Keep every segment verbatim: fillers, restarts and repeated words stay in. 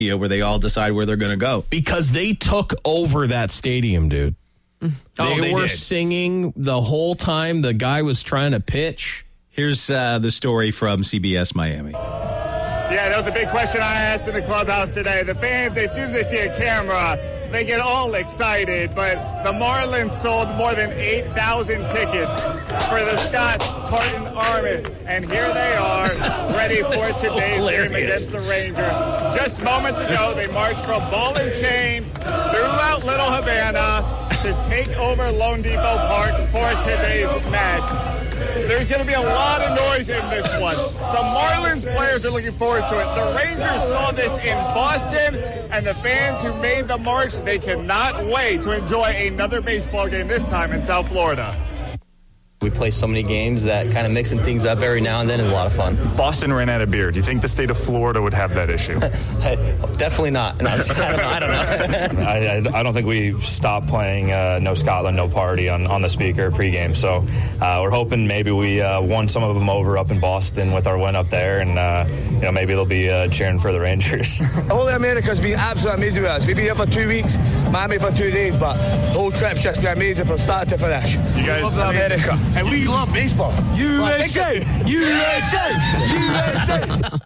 where they all decide where they're going to go. Because they took over that stadium, dude. Oh, they, they were did. singing the whole time the guy was trying to pitch. Here's uh, the story from C B S Miami. Yeah, that was a big question I asked in the clubhouse today. The fans, as soon as they see a camera, they get all excited. But the Marlins sold more than eight thousand tickets for the Scott Tartan Army. And here they are, ready for today's hilarious. game against the Rangers. Just moments ago, they marched from ball and chain throughout Little Havana to take over Lone Depot Park for today's match. There's going to be a lot of noise in this one. The Marlins players are looking forward to it. The Rangers saw this in Boston, and the fans who made the march, they cannot wait to enjoy another baseball game, this time in South Florida. We play so many games that kind of mixing things up every now and then is a lot of fun. Boston ran out of beer. Do you think the state of Florida would have that issue? Definitely not. No, I, don't know, I don't know. I, I, I don't think we've stopped playing uh, No Scotland, No Party on, on the speaker pregame. So uh, we're hoping maybe we uh, won some of them over up in Boston with our win up there, and uh, you know maybe they'll be uh, cheering for the Rangers. All of America's been absolutely amazing with us. We've been here for two weeks, Miami for two days, but the whole trip's just been amazing from start to finish. You guys love America. And we love baseball. U S A! U S A! U S A!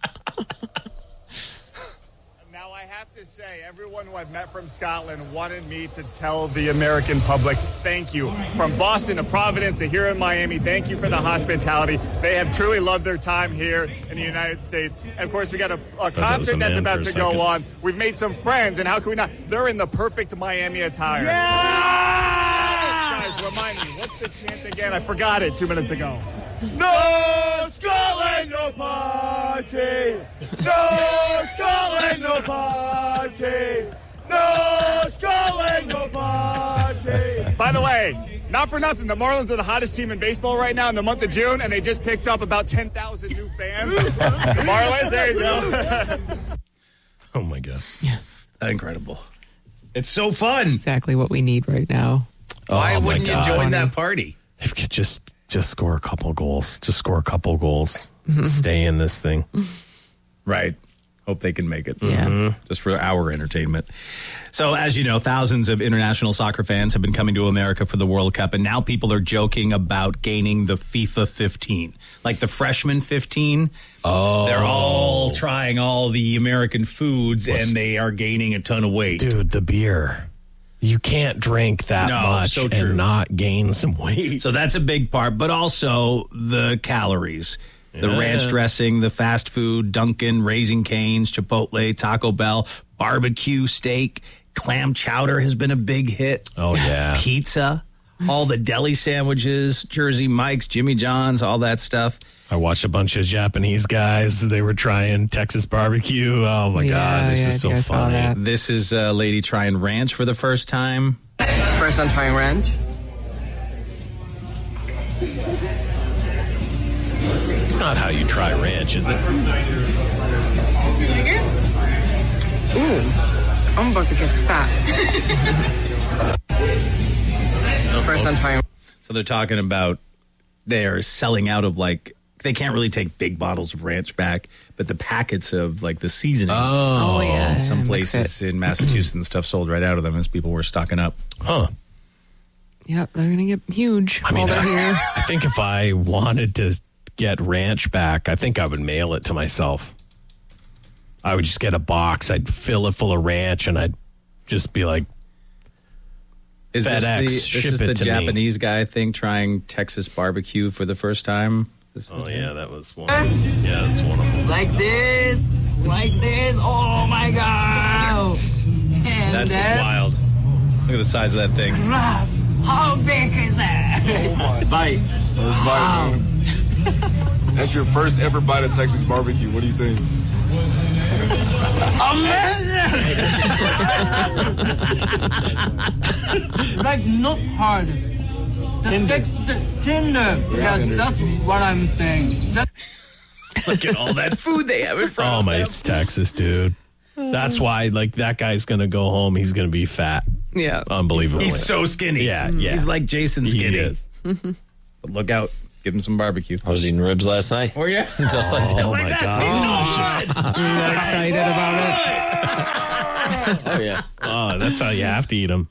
Now, I have to say, everyone who I've met from Scotland wanted me to tell the American public thank you. From Boston to Providence to here in Miami, thank you for the hospitality. They have truly loved their time here in the United States. And, of course, we got a, a concert that's about to go on. We've made some friends, and how can we not? They're in the perfect Miami attire. Yeah! Guys, remind me, what's the chant again? I forgot it two minutes ago. No Scotland, no party! No Scotland, no party! No Scotland, no party! By the way, not for nothing, the Marlins are the hottest team in baseball right now in the month of June, and they just picked up about ten thousand new fans. The Marlins, there you go. Oh, my God. Incredible. It's so fun. Exactly what we need right now. Why Oh, my wouldn't you God. join that party? If you could just just score a couple goals. Just score a couple goals. Stay in this thing. Right. Hope they can make it. Yeah. Mm-hmm. Just for our entertainment. So, as you know, thousands of international soccer fans have been coming to America for the World Cup, and now people are joking about gaining the FIFA fifteen. Like the freshman fifteen. Oh. They're all trying all the American foods, What's- and they are gaining a ton of weight. Dude, the beer. You can't drink that No, much so true. and not gain some weight. So that's a big part, but also the calories. The Yeah. ranch dressing, the fast food, Dunkin', Raising Cane's, Chipotle, Taco Bell, barbecue steak, clam chowder has been a big hit. Oh, yeah. Pizza, all the deli sandwiches, Jersey Mike's, Jimmy John's, all that stuff. I watched a bunch of Japanese guys. They were trying Texas barbecue. Oh, my Yeah, God. It's yeah, just I think I so saw funny. that. This is a lady trying ranch for the first time. First time trying ranch? It's not how you try ranch, is it? Ooh, I'm about to get fat. First time trying. So they're talking about they are selling out of like, they can't really take big bottles of ranch back, but the packets of like the seasoning. Oh, Oh, yeah. Some Mix places it. in Massachusetts and stuff sold right out of them as people were stocking up. Huh. Yep, they're going to get huge I mean, while they're I, here. I think if I wanted to get ranch back, I think I would mail it to myself. I would just get a box. I'd fill it full of ranch, and I'd just be like, Is FedEx, this the, this ship is it the to me. Japanese guy thing trying Texas barbecue for the first time? This oh, yeah, that was one of them. Yeah, that's one of them. Like this, like this. Oh my God! And That's wild. Look at the size of that thing. How big is that? Bite. Wow. That's your first ever bite of Texas barbecue. What do you think? Like not hard. The texture, tender. Yeah, that's what I'm saying. That- Look at all that food they have in front Oh, of my, them. it's Texas, dude. That's why, like, that guy's going to go home. He's going to be fat. Yeah. Unbelievable. He's so skinny. Yeah, yeah. He's like Jason He skinny. is. But look out. Give him some barbecue. I was eating ribs last night. Oh, yeah. Just like Oh, that. my like that. gosh. You got excited about it? Oh, yeah. Oh, that's how you have to eat them.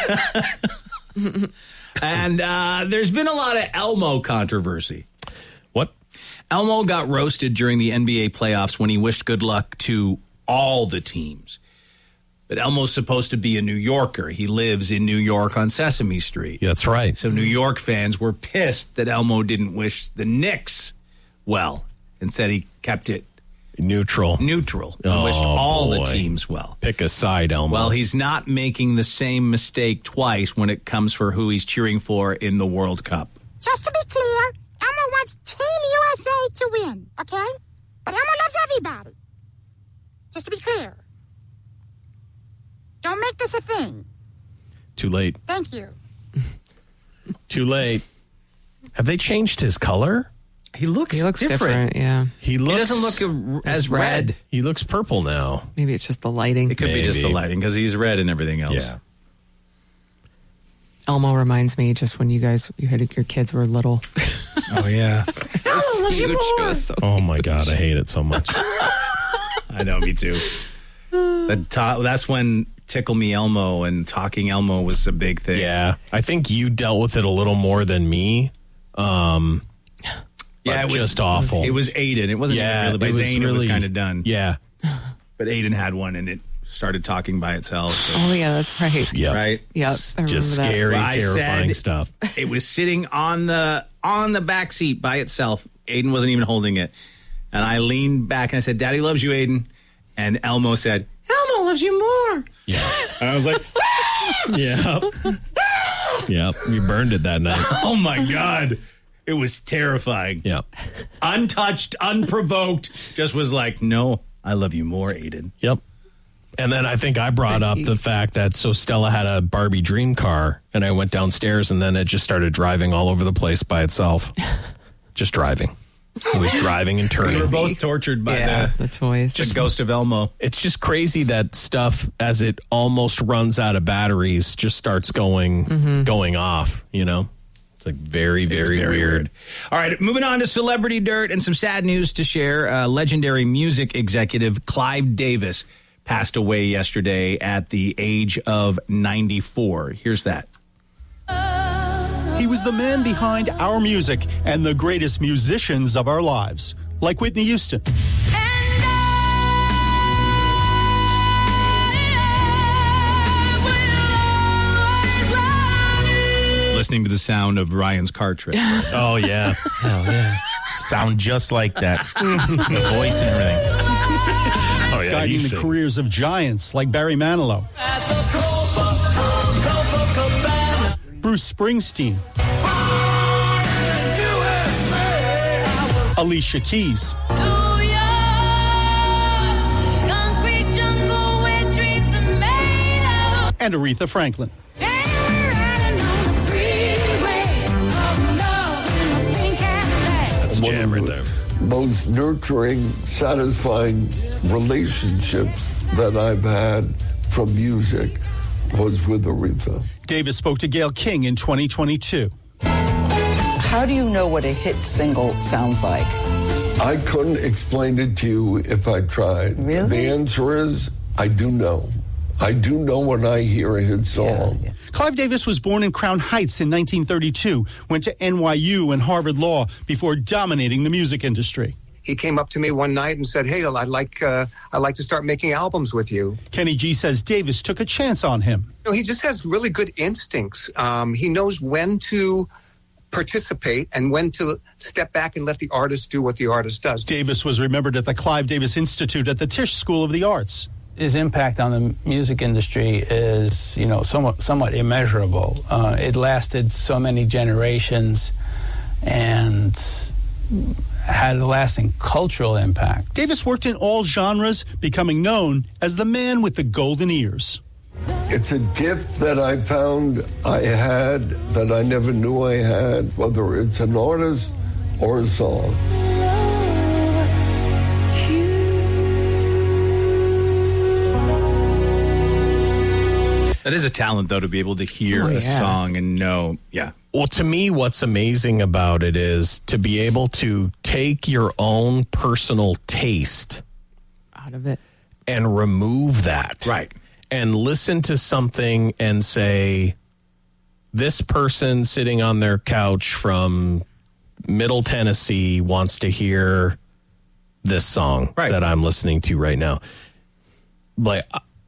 And uh, there's been a lot of Elmo controversy. What? Elmo got roasted during the N B A playoffs when he wished good luck to all the teams. But Elmo's supposed to be a New Yorker. He lives in New York on Sesame Street. Yeah, that's right. So New York fans were pissed that Elmo didn't wish the Knicks well. Instead, he kept it neutral. Neutral. He Oh, wished all boy. the teams well. Pick a side, Elmo. Well, he's not making the same mistake twice when it comes for who he's cheering for in the World Cup. Just to be clear, Elmo wants Team U S A to win, okay? But Elmo loves everybody. Just to be clear. Don't make this a thing. Too late. Thank you. Too late. Have they changed his color? He looks, He looks different, yeah. He looks. He doesn't look a- as It's red. red. He looks purple now. Maybe it's just the lighting. It could be just the Maybe. lighting because he's red and everything else. Yeah. Elmo reminds me just when you guys, you had your kids were little. Oh, yeah. Elmo loves you more. So Oh my God, I hate it so much. I know, me too. The to- that's when Tickle Me Elmo and Talking Elmo was a big thing. Yeah, I think you dealt with it a little more than me. Um, Yeah, but it was just awful. It was Aiden. It wasn't yeah, even really by it was Zane. it was really- kind of done. Yeah, But Aiden had one and it started talking by itself. Oh yeah, that's right. yeah, Right? Yep, It's I remember just that. scary, Well, I terrifying said- stuff. It was sitting on the on the back seat by itself. Aiden wasn't even holding it. And I leaned back and I said, Daddy loves you, Aiden. And Elmo said, Elmo loves you more. Yeah, And I was like, yeah, yeah. You burned it that night. oh my God. It was terrifying. Yeah, Untouched, unprovoked. Just was like, no, I love you more, Aiden. yep. And then I think I brought up the fact that so Stella had a Barbie dream car, and I went downstairs, and then it just started driving all over the place by itself, just driving. It was driving and We turning. were both tortured by Yeah, the, the toys. the ghost of Elmo. It's just crazy that stuff, as it almost runs out of batteries, just starts going going off. You know, it's like very, very, It's very weird. weird. All right, moving on to celebrity dirt and some sad news to share. Uh, legendary music executive Clive Davis passed away yesterday at the age of ninety-four. Here's that. He was the man behind our music and the greatest musicians of our lives, like Whitney Houston. Listening to the sound of Ryan's car trip. Oh yeah, Oh, yeah. Sound just like that. The voice and everything. oh yeah. Guiding he the sings. careers of giants like Barry Manilow, Bruce Springsteen, Alicia Keys, and Aretha Franklin. That's a jam right there. Most nurturing, satisfying relationships that I've had from music was with Aretha. Davis spoke to Gayle King in twenty twenty-two. How do you know what a hit single sounds like? I couldn't explain it to you if I tried. Really? The answer is, I do know. I do know when I hear a hit song. Yeah, yeah. Clive Davis was born in Crown Heights in nineteen thirty-two, went to N Y U and Harvard Law before dominating the music industry. He came up to me one night and said, "Hey, I'd like uh, I'd like to start making albums with you." Kenny G says Davis took a chance on him. You know, he just has really good instincts. Um, he knows when to participate and when to step back and let the artist do what the artist does. Davis was remembered at the Clive Davis Institute at the Tisch School of the Arts. His impact on the music industry is, you know, somewhat, somewhat immeasurable. Uh, it lasted so many generations and had a lasting cultural impact. Davis worked in all genres, becoming known as the man with the golden ears. It's a gift that I found I had that I never knew I had, whether it's an artist or a song. That is a talent, though, to be able to hear Oh, a yeah. song and know. Yeah. Well, to me, what's amazing about it is to be able to take your own personal taste out of it and remove that. Right. and listen to something and say, this person sitting on their couch from Middle Tennessee wants to hear this song right. that I'm listening to right now. Like,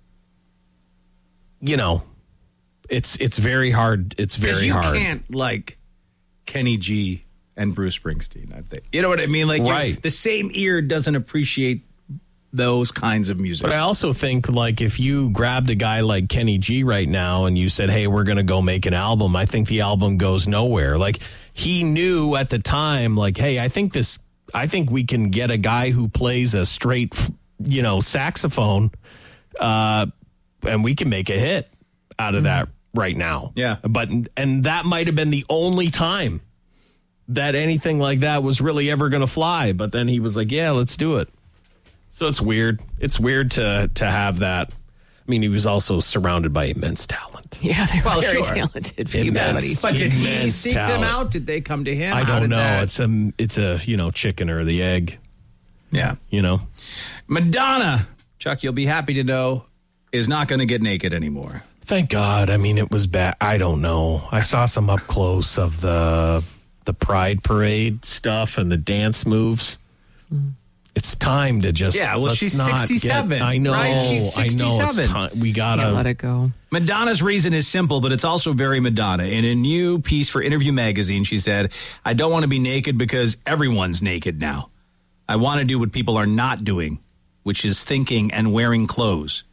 you know, it's it's very hard. It's very you hard. You can't like Kenny G and Bruce Springsteen, I think. You know what I mean? Like, right. the same ear doesn't appreciate those kinds of music. But I also think, like, if you grabbed a guy like Kenny G right now and you said, hey, we're going to go make an album, I think the album goes nowhere. Like, he knew at the time, like, hey, I think this, I think we can get a guy who plays a straight, you know, saxophone, uh, and we can make a hit out of mm-hmm. that right now. Yeah. But, and that might have been the only time that anything like that was really ever going to fly. But then he was like, yeah, let's do it. So it's weird. It's weird to to have that. I mean, he was also surrounded by immense talent. Yeah, they were well, very sure. talented people. Immense, but did he seek talent. them out? Did they come to him? I How don't did know. That... It's a it's a you know chicken or the egg. Yeah, you know. Madonna, Chuck, you'll be happy to know, is not going to get naked anymore. Thank God. I mean, it was bad. I don't know. I saw some up close of the the Pride Parade stuff and the dance moves. Mm. It's time to just yeah. Well, she's sixty-seven. Get, I know. Right? She's sixty-seven. I know. It's time. We gotta Can't let it go. Madonna's reason is simple, but it's also very Madonna. In a new piece for Interview Magazine, she said, "I don't want to be naked because everyone's naked now. I want to do what people are not doing, which is thinking and wearing clothes."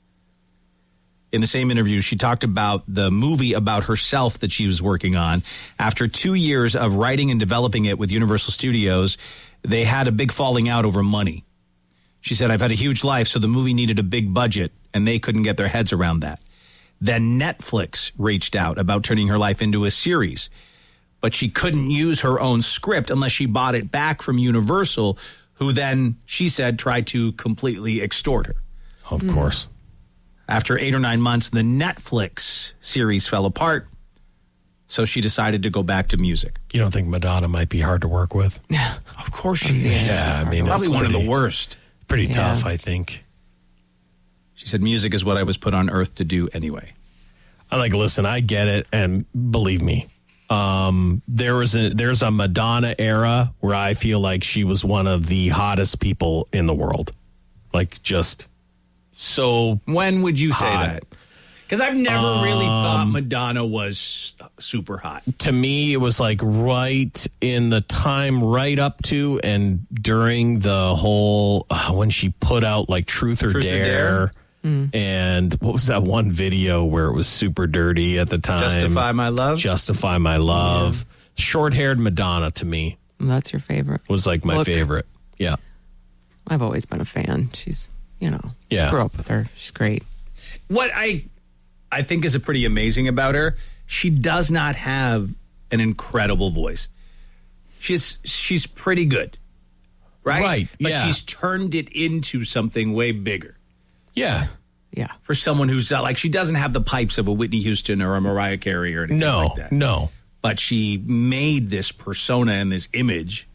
In the same interview, she talked about the movie about herself that she was working on. After two years of writing and developing it with Universal Studios, they had a big falling out over money. She said, I've had a huge life, so the movie needed a big budget, and they couldn't get their heads around that. Then Netflix reached out about turning her life into a series, but she couldn't use her own script unless she bought it back from Universal, who then, she said, tried to completely extort her. Of mm. course. After eight or nine months, the Netflix series fell apart, so she decided to go back to music. You don't think Madonna might be hard to work with? Yeah, of course she is. Yeah, I mean, probably it's one pretty, of the worst. Pretty yeah. tough, I think. She said, music is what I was put on earth to do anyway. I'm like, listen, I get it, and believe me, um, there was a there's a Madonna era where I feel like she was one of the hottest people in the world. Like, just so. When would you say hot. that? Because I've never um, really thought Madonna was super hot. To me, it was like right in the time right up to and during the whole, uh, when she put out like Truth or Truth Dare. Or Dare. Mm. And what was that one video where it was super dirty at the time? Justify My Love? Justify My Love. Yeah. Short-haired Madonna to me. That's your favorite. Was like my Look, favorite. Yeah. I've always been a fan. She's, you know, yeah. grew up with her. She's great. What I I think is a pretty amazing about her, she does not have an incredible voice. She's she's pretty good. Right? Right. But yeah. she's turned it into something way bigger. Yeah. Yeah. For someone who's uh, like, she doesn't have the pipes of a Whitney Houston or a Mariah Carey or anything no, like that. No. But she made this persona and this image.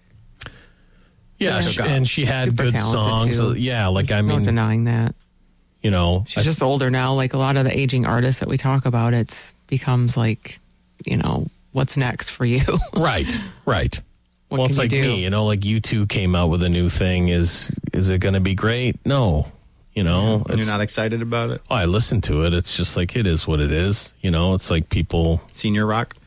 Yeah, she, and she had Super good songs. Too. Yeah, like There's I mean, no denying that. You know, she's I, just older now. Like a lot of the aging artists that we talk about, it's becomes like, you know, what's next for you? Right, right. What well, can it's you like do? me. You know, like you two came out with a new thing. Is is it going to be great? No. You know, yeah, you're not excited about it. Oh, I listen to it. It's just like it is what it is. You know, it's like people senior rock.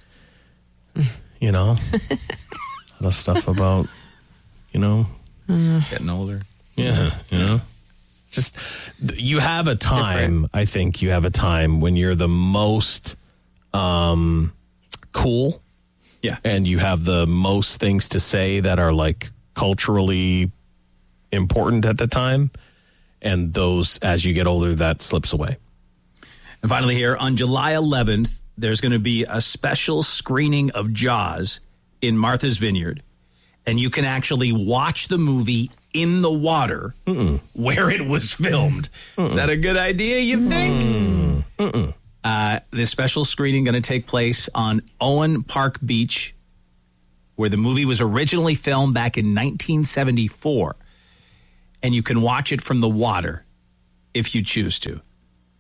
You know, a lot of stuff about, you know, uh, getting older. Yeah, you know, just you have a time. Different. I think you have a time when you're the most um, cool. Yeah, and you have the most things to say that are like culturally important at the time. And those, as you get older, that slips away. And finally here, on July eleventh, there's going to be a special screening of Jaws in Martha's Vineyard. And you can actually watch the movie in the water Mm-mm. where it was filmed. Mm-mm. Is that a good idea, you think? Mm-mm. Uh, this special screening going to take place on Owen Park Beach, where the movie was originally filmed back in nineteen seventy-four. And you can watch it from the water if you choose to.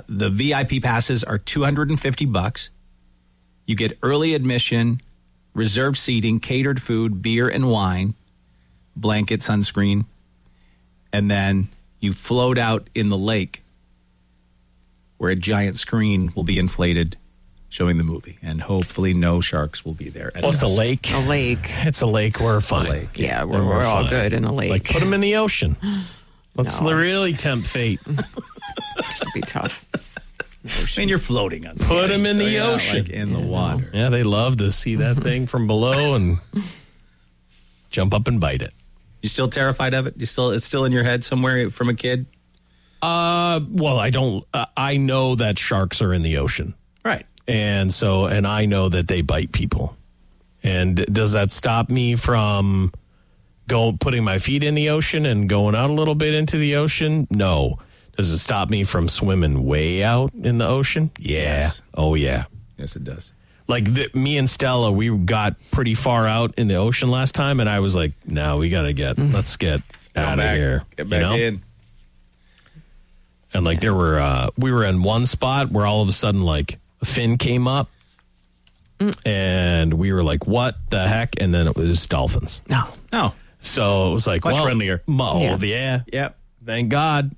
the V I P passes are two hundred fifty bucks. You get early admission, reserved seating, catered food, beer and wine, blanket, sunscreen, and then you float out in the lake where a giant screen will be inflated showing the movie, and hopefully no sharks will be there. Well, it's a lake. A lake. It's a lake. We're fine. Lake. Yeah, we're, we're, we're all fine. good in a lake. Like, put them in the ocean. Let's No. really tempt fate. It'd be tough. I mean, you're floating on something. Put them in so the you're not, ocean. like in the water. Yeah, they love to see that thing from below and jump up and bite it. You still terrified of it? You still it's still in your head somewhere from a kid? Uh, well, I don't. Uh, I know that sharks are in the ocean, right? And so, and I know that they bite people. And does that stop me from go putting my feet in the ocean and going out a little bit into the ocean? No. Does it stop me from swimming way out in the ocean? Yeah. Yes. Oh, yeah. Yes, it does. Like the, me and Stella, we got pretty far out in the ocean last time, and I was like, "No, we got to get, let's get out of back. here." Get back you know? in. And like there were, uh, we were in one spot where all of a sudden, like a fin came up, and we were like, "What the heck?" And then it was dolphins. No, no. So it was like Much well, friendlier. Oh, Yeah. yeah. Yep. Thank God.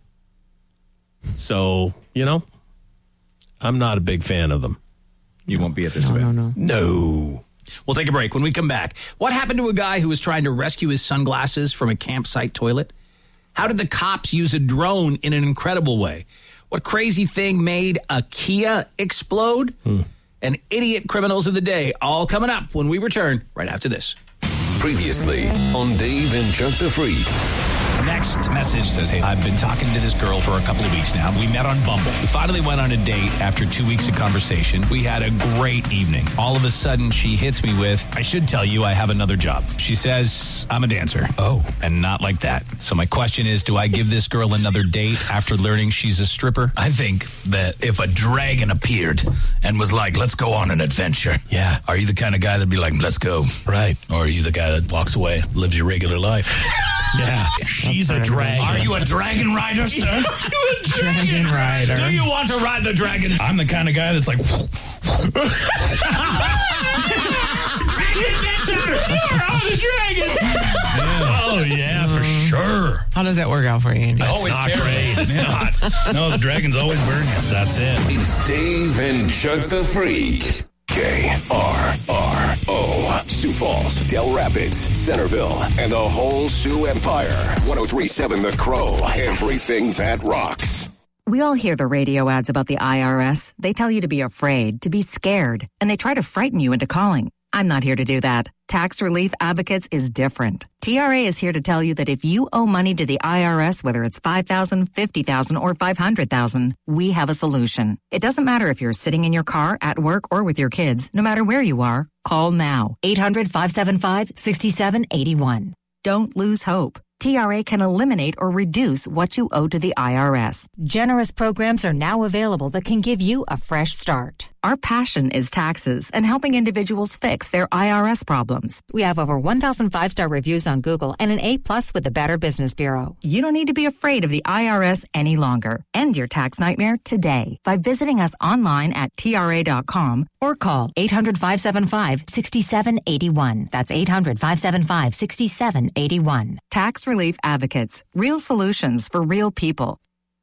So you know, I'm not a big fan of them. You won't be at this no, event. no, no. No. We'll take a break. When we come back, what happened to a guy who was trying to rescue his sunglasses from a campsite toilet? How did the cops use a drone in an incredible way? What crazy thing made a Kia explode? Hmm. And idiot criminals of the day, all coming up when we return right after this. Previously on Dave and Chuck the Freak. Next message says, hey, I've been talking to this girl for a couple of weeks now. We met on Bumble. We finally went on a date after two weeks of conversation. We had a great evening. All of a sudden, she hits me with, I should tell you I have another job. She says, I'm a dancer. Oh. And not like that. So my question is, do I give this girl another date after learning she's a stripper? I think that if a dragon appeared and was like, let's go on an adventure. Yeah. Are you the kind of guy that'd be like, let's go? Right. Or are you the guy that walks away, lives your regular life? Yeah. She's a dragon. Are you a dragon rider, sir? Are you a dragon rider? Do you want to ride the dragon? I'm the kind of guy that's like, dragon adventure! You're on the dragon! Yeah. Oh, yeah, for sure. How does that work out for you, Andy? Oh, it's not great. It's not. No, the dragons always burn you. That's it. It's Dave and Chuck the Freak. K R R O. Sioux Falls, Del Rapids, Centerville, and the whole Sioux Empire. one oh three point seven The Crow. Everything that rocks. We all hear the radio ads about the I R S. They tell you to be afraid, to be scared, and they try to frighten you into calling. I'm not here to do that. Tax Relief Advocates is different. T R A is here to tell you that if you owe money to the I R S, whether it's five thousand dollars, fifty thousand dollars, or five hundred thousand dollars, we have a solution. It doesn't matter if you're sitting in your car, at work, or with your kids. No matter where you are, call now. eight hundred, five seven five, six seven eight one. Don't lose hope. T R A can eliminate or reduce what you owe to the I R S. Generous programs are now available that can give you a fresh start. Our passion is taxes and helping individuals fix their I R S problems. We have over one thousand five-star reviews on Google and an A-plus with the Better Business Bureau. You don't need to be afraid of the I R S any longer. End your tax nightmare today by visiting us online at T R A dot com or call eight hundred, five seven five, six seven eight one. That's eight hundred, five seven five, six seven eight one. Tax Relief Advocates. Real solutions for real people.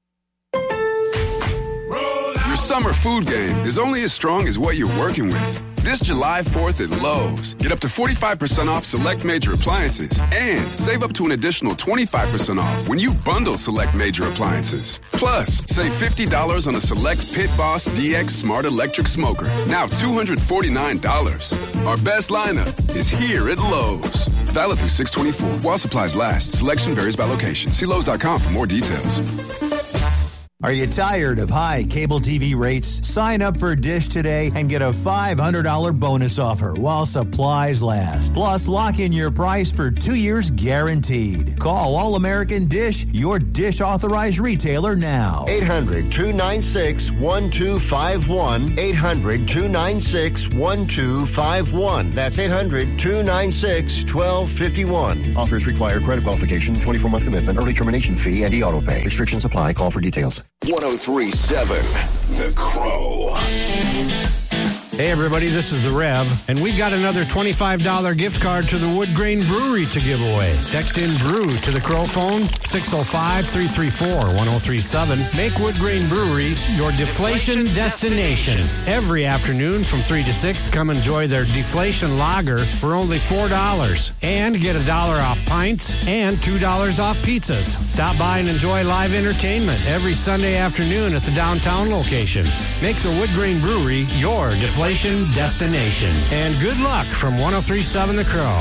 Your summer food game is only as strong as what you're working with. This July fourth at Lowe's, get up to forty-five percent off select major appliances and save up to an additional twenty-five percent off when you bundle select major appliances. Plus, save fifty dollars on a select Pit Boss D X Smart Electric Smoker, now two hundred forty-nine dollars. Our best lineup is here at Lowe's. Valid through six twenty-four. While supplies last, selection varies by location. See Lowe's dot com for more details. Are you tired of high cable T V rates? Sign up for Dish today and get a five hundred dollars bonus offer while supplies last. Plus, lock in your price for two years guaranteed. Call All American Dish, your Dish authorized retailer now. eight hundred, two nine six, one two five one. eight hundred, two nine six, one two five one. That's eight hundred, two nine six, one two five one. Offers require credit qualification, twenty-four month commitment, early termination fee, and e-auto pay. Restrictions apply. Call for details. one oh three point seven The Crow. Hey everybody, this is The Rev, and we've got another twenty-five dollars gift card to the Wood Grain Brewery to give away. Text in brew to the Crow phone, six oh five, three three four, one oh three seven. Make Wood Grain Brewery your deflation destination. Every afternoon from three to six, come enjoy their deflation lager for only four dollars. And get a dollar off pints and two dollars off pizzas. Stop by and enjoy live entertainment every Sunday afternoon at the downtown location. Make the Wood Grain Brewery your deflation destination. And good luck from one oh three point seven The Crow.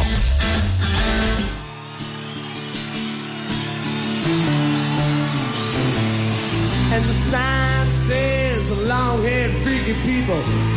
And the sign says long-haired freaky people